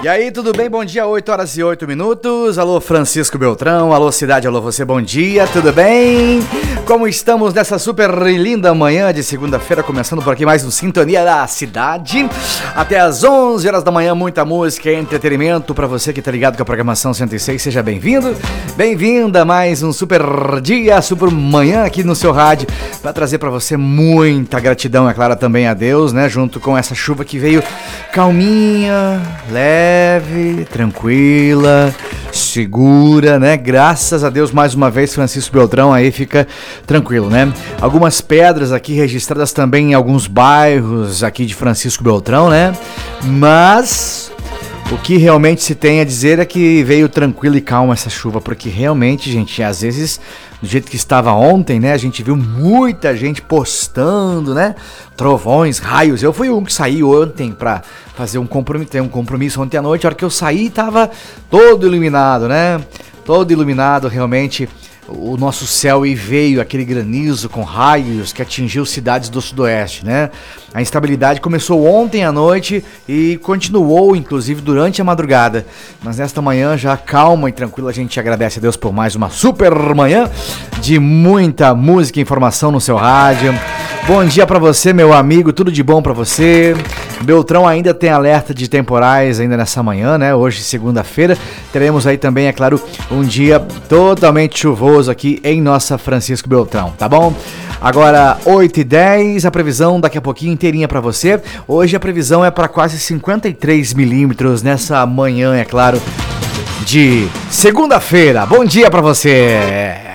E aí, tudo bem? Bom dia, 8 horas e 8 minutos. Alô, Francisco Beltrão. Alô, cidade. Alô, você. Bom dia, tudo bem? Como estamos nessa super linda manhã de segunda-feira, começando por aqui mais um Sintonia da Cidade. Até às 11 horas da manhã, muita música e entretenimento pra você que tá ligado com a programação 106. Seja bem-vindo, bem-vinda a mais um super dia, super manhã aqui no seu rádio, pra trazer pra você muita gratidão, é claro, também a Deus, né? Junto com essa chuva que veio calminha, leve, tranquila, segura, né? Graças a Deus, mais uma vez, Francisco Beltrão aí fica tranquilo, né? Algumas pedras aqui registradas também em alguns bairros aqui de Francisco Beltrão, né? Mas o que realmente se tem a dizer é que veio tranquilo e calma essa chuva, porque realmente, gente, às vezes, do jeito que estava ontem, né? A gente viu muita gente postando, né? Trovões, raios. Eu fui um que saí ontem pra fazer um compromisso ontem à noite. A hora que eu saí, tava todo iluminado, né? Todo iluminado, realmente, o nosso céu, e veio aquele granizo com raios que atingiu cidades do sudoeste, né? A instabilidade começou ontem à noite e continuou, inclusive, durante a madrugada. Mas nesta manhã, já calma e tranquila, a gente agradece a Deus por mais uma super manhã de muita música e informação no seu rádio. Bom dia pra você, meu amigo, tudo de bom pra você. Beltrão ainda tem alerta de temporais ainda nessa manhã, né? Hoje, segunda-feira, teremos aí também, é claro, um dia totalmente chuvoso aqui em nossa Francisco Beltrão, tá bom? Agora, 8h10, a previsão daqui a pouquinho inteirinha pra você. Hoje a previsão é para quase 53 milímetros nessa manhã, é claro, de segunda-feira. Bom dia pra você!